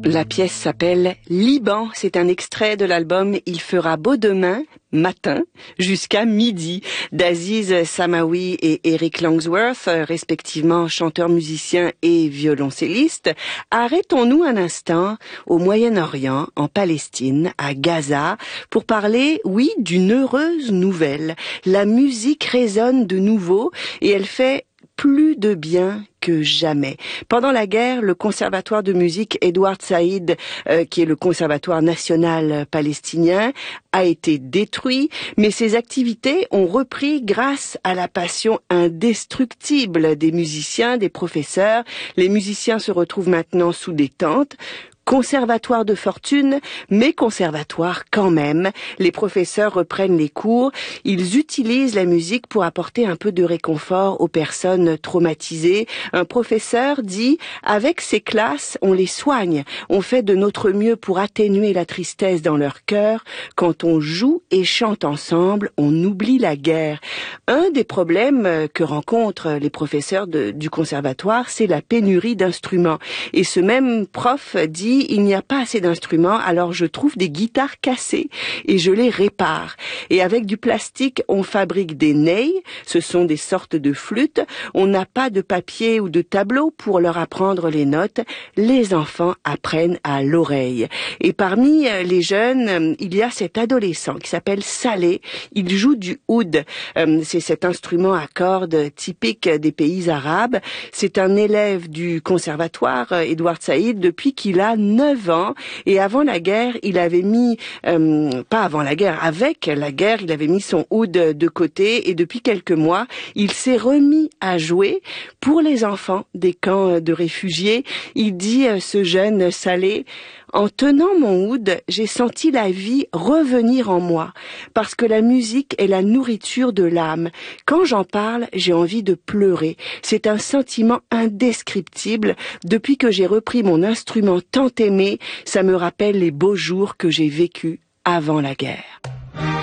La pièce s'appelle Liban. C'est un extrait de l'album Il fera beau demain, matin, jusqu'à midi, d'Aziz Samawi et Eric Langsworth, respectivement chanteurs, musiciens et violoncellistes. Arrêtons-nous un instant au Moyen-Orient, en Palestine, à Gaza, pour parler, oui, d'une heureuse nouvelle. La musique résonne de nouveau et elle fait plus de bien que jamais. Pendant la guerre, le conservatoire de musique Edward Said, qui est le conservatoire national palestinien, a été détruit, mais ses activités ont repris grâce à la passion indestructible des musiciens, des professeurs. Les musiciens se retrouvent maintenant sous des tentes. Conservatoire de fortune, mais conservatoire quand même. Les professeurs reprennent les cours. Ils utilisent la musique pour apporter un peu de réconfort aux personnes traumatisées. Un professeur dit, avec ces classes, on les soigne. On fait de notre mieux pour atténuer la tristesse dans leur cœur. Quand on joue et chante ensemble, on oublie la guerre. Un des problèmes que rencontrent les professeurs du conservatoire, c'est la pénurie d'instruments. Et ce même prof dit, il n'y a pas assez d'instruments, alors je trouve des guitares cassées et je les répare. Et avec du plastique, on fabrique des ney, ce sont des sortes de flûtes. On n'a pas de papier ou de tableau pour leur apprendre les notes. Les enfants apprennent à l'oreille. Et parmi les jeunes, il y a cet adolescent qui s'appelle Saleh. Il joue du oud. C'est cet instrument à cordes typique des pays arabes. C'est un élève du conservatoire Edward Said depuis qu'il a 9 ans, et avant la guerre, il avait mis, pas avant la guerre, avec la guerre, il avait mis son oud de côté, et depuis quelques mois, il s'est remis à jouer pour les enfants des camps de réfugiés. Il dit, ce jeune Saleh, en tenant mon oud, j'ai senti la vie revenir en moi, parce que la musique est la nourriture de l'âme. Quand j'en parle, j'ai envie de pleurer. C'est un sentiment indescriptible. Depuis que j'ai repris mon instrument tant aimé, ça me rappelle les beaux jours que j'ai vécus avant la guerre.